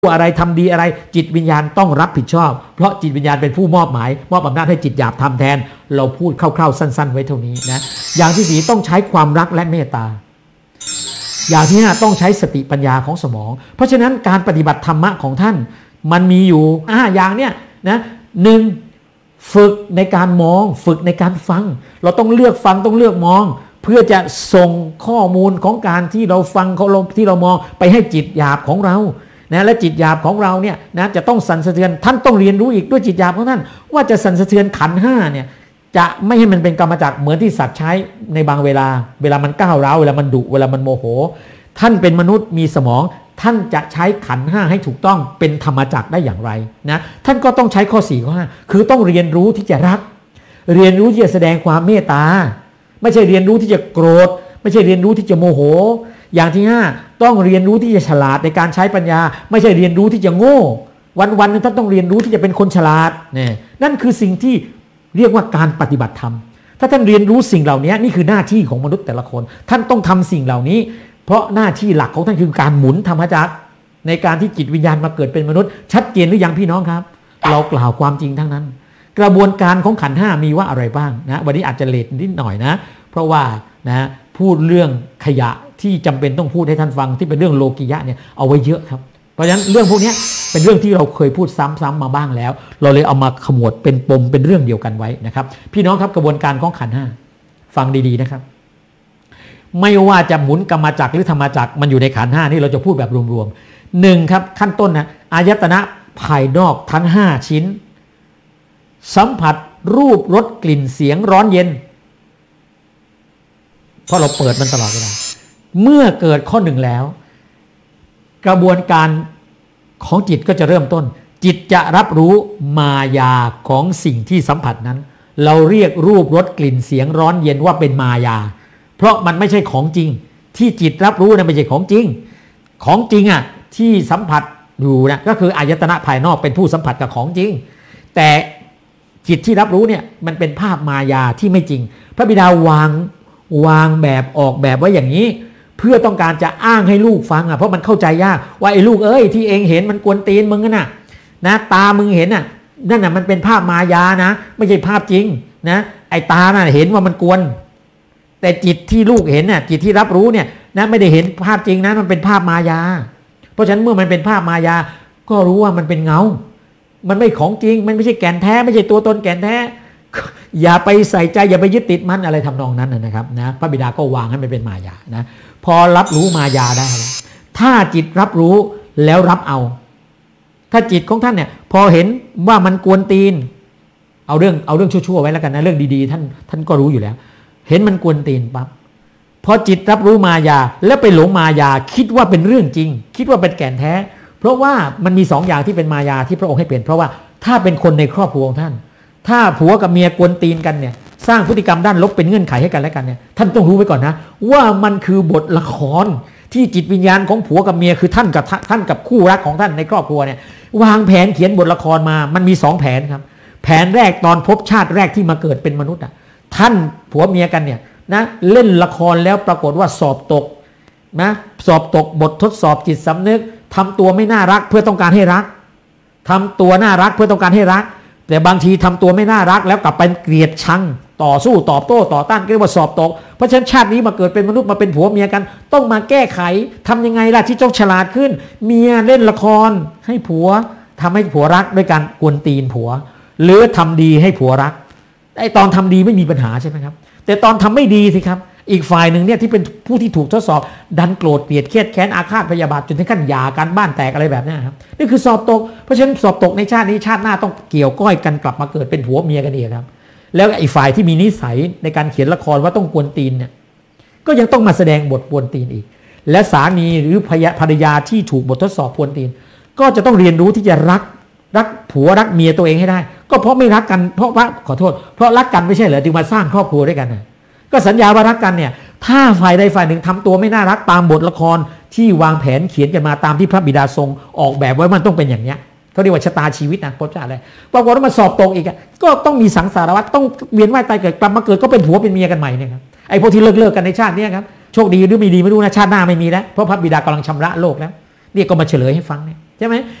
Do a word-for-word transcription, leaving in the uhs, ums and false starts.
อะไรทำดีอะไรจิตวิญญาณต้องรับผิดชอบเพราะจิตวิญญาณเป็นผู้มอบหมายมอบอำนาจให้จิตหยาบทำแทนเราพูดคร่าวๆสั้นๆไว้เท่านี้นะอย่างที่สี่ต้องใช้ความรักและเมตตาอย่างที่ห้าต้องใช้สติปัญญาของสมองเพราะฉะนั้นการปฏิบัติธรรมะของท่านมันมีอยู่ห้าอย่างเนี่ยนะหนึ่งฝึกในการมองฝึกในการฟังเราต้องเลือกฟังต้องเลือกมองเพื่อจะส่งข้อมูลของการที่เราฟังเขาที่เรามองไปให้จิตหยาบของเรานะและจิตหยาบของเราเนี่ยนะจะต้องสั่นสะเทือนท่านต้องเรียนรู้อีกด้วยจิตหยาบของท่านว่าจะสั่นสะเทือนขันธ์ห้าเนี่ยจะไม่ให้มันเป็นกรรมจักรเหมือนที่สัตว์ใช้ในบางเวลาเวลามันก้าวร้าวเวลามันดุเวลามันโมโหท่านเป็นมนุษย์มีสมองท่านจะใช้ขันธ์ห้าให้ถูกต้องเป็นธรรมจักรได้อย่างไรนะท่านก็ต้องใช้ข้อสี่ข้อห้าคือต้องเรียนรู้ที่จะรักเรียนรู้ที่จะแสดงความเมตตาไม่ใช่เรียนรู้ที่จะโกรธไม่ใช่เรียนรู้ที่จะโมโหอย่างที่ห้าต้องเรียนรู้ที่จะฉลาดในการใช้ปัญญาไม่ใช่เรียนรู้ที่จะโง่วันๆนึงท่านต้องเรียนรู้ที่จะเป็นคนฉลาดเนี่ยนั่นคือสิ่งที่เรียกว่าการปฏิบัติธรรมถ้าท่านเรียนรู้สิ่งเหล่านี้นี่คือหน้าที่ของมนุษย์แต่ละคนท่านต้องทำสิ่งเหล่านี้เพราะหน้าที่หลักของท่านคือการหมุนธรรมจักรในการที่จิตวิญญาณมาเกิดเป็นมนุษย์ชัดเจนหรือยังพี่น้องครับเรากล่าวความจริงทั้งนั้นกระบวนการของขันธ์ห้ามีว่าอะไรบ้างนะวันนี้อาจจะเลทนิดหน่อยนะเพราะว่านะพูดเรื่องขยะที่จำเป็นต้องพูดให้ท่านฟังที่เป็นเรื่องโลกิยะเนี่ยเอาไว้เยอะครับเพราะฉะนั้นเรื่องพวกนี้เป็นเรื่องที่เราเคยพูดซ้ำๆมาบ้างแล้วเราเลยเอามาขมวดเป็นปมเป็นเรื่องเดียวกันไว้นะครับพี่น้องครับกระบวนการของขันธ์ห้าฟังดีๆนะครับไม่ว่าจะหมุนกรรมจักรหรือธรรมจักรมันอยู่ในขันธ์ห้านี่เราจะพูดแบบรวมๆหนึ่งครับขั้นต้นนะอายตนะภายนอกทั้งห้าชิ้นสัมผัสรูปรสกลิ่นเสียงร้อนเย็นเพราะเราเปิดมันตลอดเวลาเมื่อเกิดข้อหนึ่งแล้วกระบวนการของจิตก็จะเริ่มต้นจิตจะรับรู้มายาของสิ่งที่สัมผัสนั้นเราเรียกรูปรสกลิ่นเสียงร้อนเย็นว่าเป็นมายาเพราะมันไม่ใช่ของจริงที่จิตรับรู้นะไม่ใช่ของจริงของจริงอ่ะที่สัมผัสอยู่นะก็คืออายตนะภายนอกเป็นผู้สัมผัสกับของจริงแต่จิตที่รับรู้เนี่ยมันเป็นภาพมายาที่ไม่จริงพระบิดาวางวางแบบออกแบบไว้อย่างนี้เพื่อต้องการจะอ้างให้ลูกฟังอ่ะเพราะมันเข้าใจยากว่าไอ้ลูกเอ้ยที่เองเห็นมันกวนตีนมึงน่ะนะตามึงเห็นน่ะนั่นน่ะมันเป็นภาพมายานะไม่ใช่ภาพจริงนะไอ้ตาน่ะเห็นว่ามันกวนแต่จิตที่ลูกเห็นน่ะจิตที่รับรู้เนี่ยนะไม่ได้เห็นภาพจริงนะมันเป็นภาพมายาเพราะฉะนั้นเมื่อมันเป็นภาพมายาก็รู้ว่ามันเป็นเงามันไม่ของจริงมันไม่ใช่แก่นแท้ไม่ใช่ตัวตนแก่นแท้อย่าไปใส่ใจอย่าไปยึดติดมันอะไรทำนองนั้นนะครับนะพระบิดาก็วางให้มันเป็นมายานะพอรับรู้มายาได้ถ้าจิตรับรู้แล้วรับเอาถ้าจิตของท่านเนี่ยพอเห็นว่ามันกวนตีนเอาเรื่องเอาเรื่องชั่วๆไว้แล้วกันนะเรื่องดีๆท่านท่านก็รู้อยู่แล้วเห็นมันกวนตีนปั๊บพอจิตรับรู้มายาแล้วไปหลงมายาคิดว่าเป็นเรื่องจริงคิดว่าเป็นแก่นแท้เพราะว่ามันมีสองอย่างที่เป็นมายาที่พระองค์ให้เป็นเพราะว่าถ้าเป็นคนในครอบครัวของท่านถ้าผัวกับเมียกวนตีนกันเนี่ยสร้างพฤติกรรมด้านลบเป็นเงื่อนไขให้กันและกันเนี่ยท่านต้องรู้ไว้ก่อนนะว่ามันคือบทละครที่จิตวิญญาณของผัวกับเมียคือท่านกับท่านกับคู่รักของท่านในครอบครัวเนี่ยวางแผนเขียนบทละครมามันมีสองแผนครับแผนแรกตอนพบชาติแรกที่มาเกิดเป็นมนุษย์อ่ะท่านผัวเมียกันเนี่ยนะเล่นละครแล้วปรากฏว่าสอบตกนะสอบตกบททดสอบจิตสำนึกทำตัวไม่น่ารักเพื่อต้องการให้รักทำตัวน่ารักเพื่อต้องการให้รักแต่บางทีทำตัวไม่น่ารักแล้วกลับไปเกลียดชังต่อสู้ตอบโต้ต่อต้านเรียกว่าสอบตกเพราะฉะนั้นชาตินี้มาเกิดเป็นมนุษย์มาเป็นผัวเมียกันต้องมาแก้ไขทำยังไงล่ะที่ต้องฉลาดขึ้นเมียเล่นละครให้ผัวทำให้ผัวรักด้วยการกวนตีนผัวหรือทำดีให้ผัวรักไอ้ตอนทำดีไม่มีปัญหาใช่ไหมครับแต่ตอนทำไม่ดีสิครับอีกฝ่ายหนึ่งเนี่ยที่เป็นผู้ที่ถูกทดสอบดันโกรธเกลียดเครียดแค้นอาฆาตพยาบาทจนถึงขั้นหย่ากันบ้านแตกอะไรแบบนี้ครับนี่คือสอบตกเพราะฉะนั้นสอบตกในชาตินี้ชาติหน้าต้องเกี่ยวก้อยกันกลับมาเกิดเป็นผัวเมียกันอีกครับแล้วไอ้ฝ่ายที่มีนิสัยในการเขียนละครว่าต้องกวนตีนเนี่ยก็ยังต้องมาแสดงบทกวนตีนอีกและสามีหรือภรรยาที่ถูกบททดสอบกวนตีนก็จะต้องเรียนรู้ที่จะรักรักผัวรักเมียตัวเองให้ได้ก็เพราะไม่รักกันเพราะว่าขอโทษเพราะรักกันไม่ใช่เหรอจึงมาสร้างครอบครัวด้วยกันนะก็สัญญาว่ารักกันเนี่ยถ้าฝ่ายใดฝ่ายหนึ่งทำตัวไม่น่ารักตามบทละครที่วางแผนเขียนกันมาตามที่พระบิดาทรงออกแบบไว้มันต้องเป็นอย่างเนี้ยเขาเรียกว่าชะตาชีวิตนะพระเจ้าอะไรปรากฏว่ามาสอบตกอีกก็ต้องมีสังสารวัฏต้องเวียนว่ายตายเกิดกลับมาเกิดก็เป็นผัวเป็นเมียกันใหม่เนี่ยครับไอ้พวกที่เลิกเลิกกันในชาตินี้ครับโชคดีหรือไม่ดีไม่รู้นะชาติหน้าไม่มีแล้วเพราะพระบิดากำลังชำระโลกแล้วนี่ก็มาเฉลยให้ฟังเนี่ยใช่ไหม